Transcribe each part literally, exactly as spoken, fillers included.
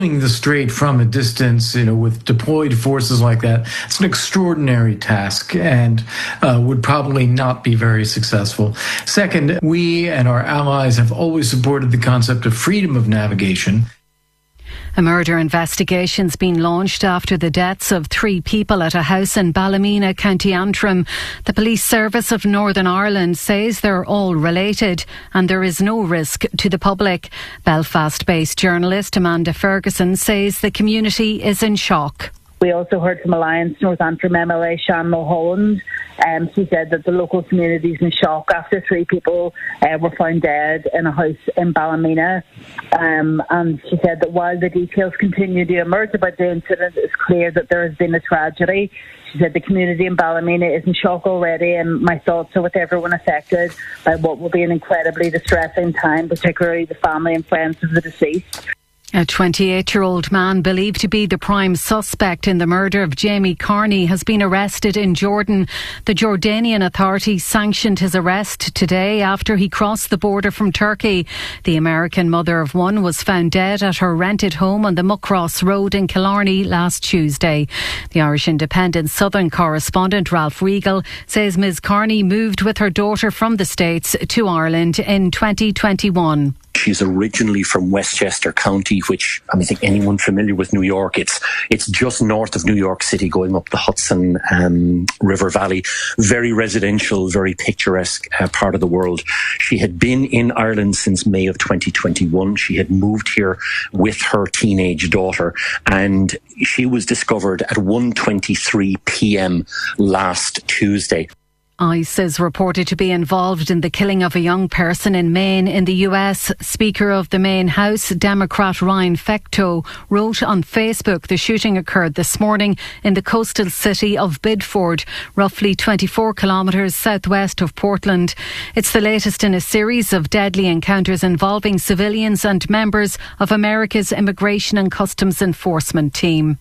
the strait from a distance, you know, with deployed forces like that, it's an extraordinary task and uh, would probably not be very successful. Second, we and our allies have always supported the concept of freedom of navigation. A murder investigation's been launched after the deaths of three people at a house in Ballymena, County Antrim. The Police Service of Northern Ireland says they're all related and there is no risk to the public. Belfast-based journalist Amanda Ferguson says the community is in shock. We also heard from Alliance North Antrim M L A Shan Mulholland. Um, she said that the local community is in shock after three people uh, were found dead in a house in Ballymena. Um, and she said that while the details continue to emerge about the incident, it's clear that there has been a tragedy. She said the community in Ballymena is in shock already, and my thoughts are with everyone affected by what will be an incredibly distressing time, particularly the family and friends of the deceased. A twenty-eight-year-old man believed to be the prime suspect in the murder of Jamie Carney has been arrested in Jordan. The Jordanian authorities sanctioned his arrest today after he crossed the border from Turkey. The American mother of one was found dead at her rented home on the Muckross Road in Killarney last Tuesday. The Irish Independent Southern correspondent Ralph Regal says Miz Carney moved with her daughter from the States to Ireland in twenty twenty-one. She's originally from Westchester County, which, I mean, I think anyone familiar with New York, it's it's just north of New York City, going up the Hudson um, River Valley. Very residential, very picturesque uh, part of the world. She had been in Ireland since May of twenty twenty-one. She had moved here with her teenage daughter, and she was discovered at one twenty-three p.m. last Tuesday. ICE is reported to be involved in the killing of a young person in Maine in the U S. Speaker of the Maine House, Democrat Ryan Fecteau, wrote on Facebook the shooting occurred this morning in the coastal city of Bidford, roughly twenty-four kilometres southwest of Portland. It's the latest in a series of deadly encounters involving civilians and members of America's Immigration and Customs Enforcement team.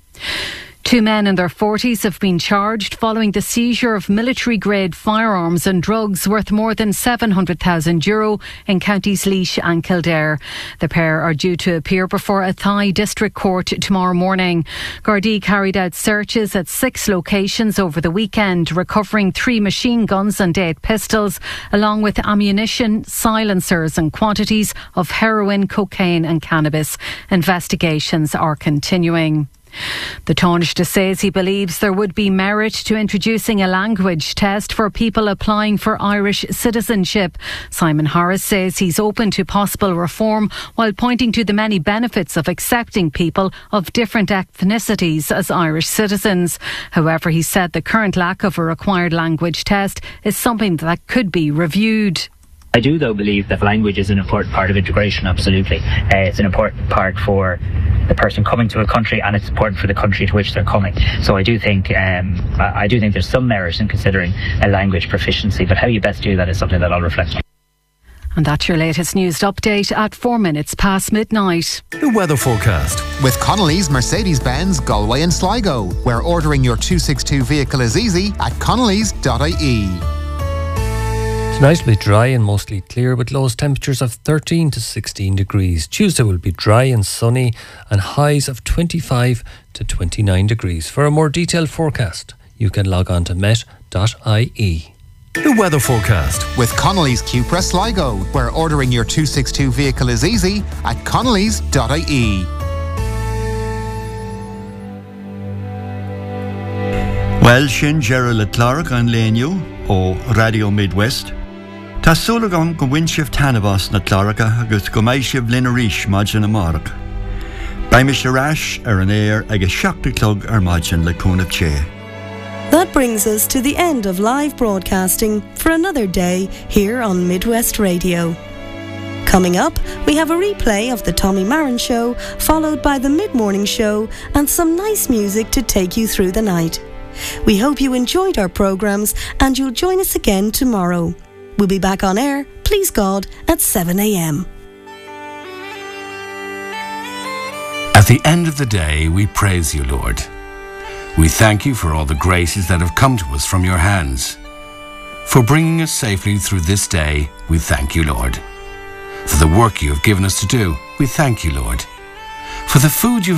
Two men in their forties have been charged following the seizure of military-grade firearms and drugs worth more than seven hundred thousand euro in Counties Laois and Kildare. The pair are due to appear before a Athy District Court tomorrow morning. Gardaí carried out searches at six locations over the weekend, recovering three machine guns and eight pistols, along with ammunition, silencers and quantities of heroin, cocaine and cannabis. Investigations are continuing. The Taoiseach says he believes there would be merit to introducing a language test for people applying for Irish citizenship. Simon Harris says he's open to possible reform while pointing to the many benefits of accepting people of different ethnicities as Irish citizens. However, he said the current lack of a required language test is something that could be reviewed. I do, though, believe that language is an important part of integration, absolutely. Uh, it's an important part for the person coming to a country, and it's important for the country to which they're coming. So I do think um, I, I do think there's some merit in considering a language proficiency, but how you best do that is something that I'll reflect on. And that's your latest news update at four minutes past midnight. The weather forecast with Connolly's Mercedes-Benz Galway and Sligo, where ordering your two sixty-two vehicle is easy at connellys dot I E. Tonight will be dry and mostly clear with lowest temperatures of thirteen to sixteen degrees. Tuesday will be dry and sunny and highs of twenty-five to twenty-nine degrees. For a more detailed forecast, you can log on to met dot I E. The weather forecast with Connolly's Cupra Sligo, where ordering your two sixty-two vehicle is easy at connellys dot I E. Well, sin Gerald le Clark an léniu ó Radio Midwest. Tá súlagan go bhain sibh tanabhas na Claracha agus go mbeidh sibh linn arís maidin amárach. Baimid sé rais ar an air agus seachta clog ar maidin le cúnamh té. That brings us to the end of live broadcasting for another day here on Midwest Radio. Coming up, we have a replay of the Tommy Marin Show, followed by the Mid-Morning Show and some nice music to take you through the night. We hope you enjoyed our programmes and you'll join us again tomorrow. We'll be back on air, please God, at seven a.m. At the end of the day, we praise you, Lord. We thank you for all the graces that have come to us from your hands. For bringing us safely through this day, we thank you, Lord. For the work you have given us to do, we thank you, Lord. For the food you